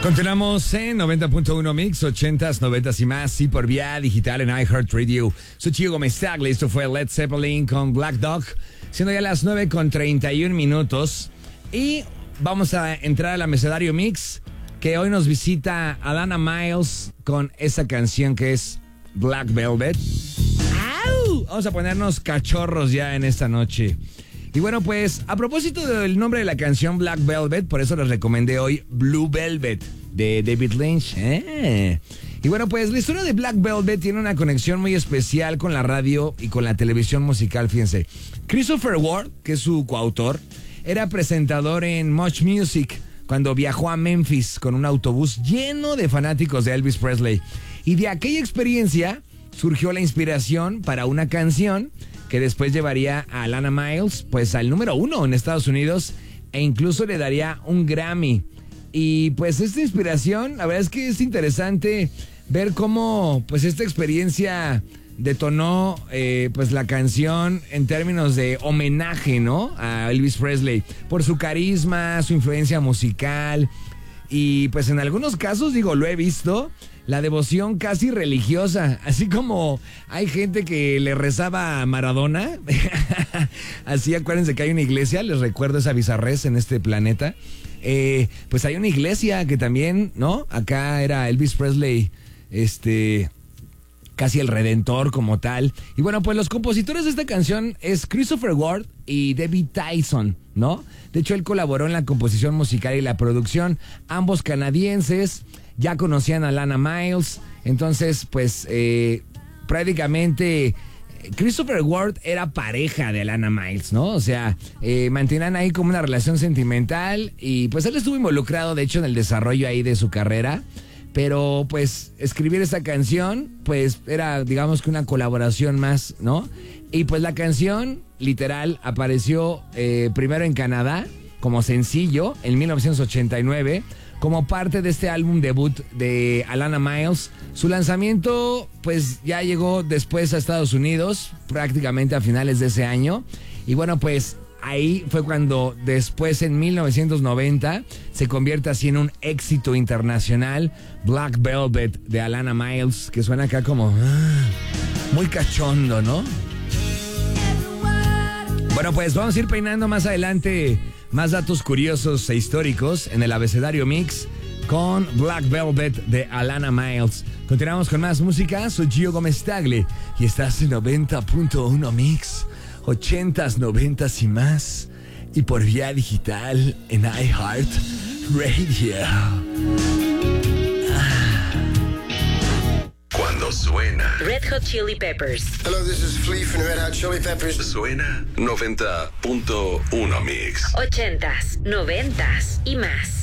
Continuamos en 90.1 Mix, 80s, 90s y más, y por vía digital en iHeartRadio. Soy Chico Gómez Tagle, esto fue Led Zeppelin con Black Dog, siendo ya las 9:31. Y vamos a entrar al abecedario Mix, que hoy nos visita Alana Miles con esa canción que es Black Velvet. ¡Au! Vamos a ponernos cachorros ya en esta noche. Y bueno, pues a propósito del nombre de la canción Black Velvet, por eso les recomendé hoy Blue Velvet de David Lynch. Y bueno, pues la historia de Black Velvet tiene una conexión muy especial con la radio y con la televisión musical, fíjense. Christopher Ward, que es su coautor, era presentador en Much Music cuando viajó a Memphis con un autobús lleno de fanáticos de Elvis Presley. Y de aquella experiencia surgió la inspiración para una canción que después llevaría a Alana Miles pues al número 1 en Estados Unidos e incluso le daría un Grammy. Y pues esta inspiración, la verdad es que es interesante ver cómo pues esta experiencia detonó pues la canción en términos de homenaje, ¿no?, a Elvis Presley por su carisma, su influencia musical y pues en algunos casos, digo, lo he visto, la devoción casi religiosa, así como hay gente que le rezaba a Maradona. Así, acuérdense que hay una iglesia, les recuerdo esa bizarrez en este planeta. Pues hay una iglesia que también, ¿no? Acá era Elvis Presley, casi el redentor como tal. Y bueno, pues los compositores de esta canción es Christopher Ward y David Tyson, ¿no? De hecho, él colaboró en la composición musical y la producción, ambos canadienses. Ya conocían a Alana Miles, entonces pues prácticamente Christopher Ward era pareja de Alana Miles, ¿no? O sea, mantenían ahí como una relación sentimental y pues él estuvo involucrado de hecho en el desarrollo ahí de su carrera, pero pues escribir esta canción pues era digamos que una colaboración más, ¿no? Y pues la canción literal apareció primero en Canadá como sencillo en 1989, como parte de este álbum debut de Alana Miles. Su lanzamiento pues ya llegó después a Estados Unidos, prácticamente a finales de ese año. Y bueno, pues ahí fue cuando después en 1990 se convierte así en un éxito internacional, Black Velvet de Alana Miles, que suena acá como muy cachondo, ¿no? Bueno, pues vamos a ir peinando más adelante más datos curiosos e históricos en el abecedario Mix con Black Velvet de Alana Miles. Continuamos con más música. Soy Gio Gómez Tagle y estás en 90.1 Mix, 80s, 90s y más, y por vía digital en iHeartRadio. Cuando suena Red Hot Chili Peppers. Hello, this is Flea from Red Hot Chili Peppers. Suena 90.1 Mix, 80s, 90s y más.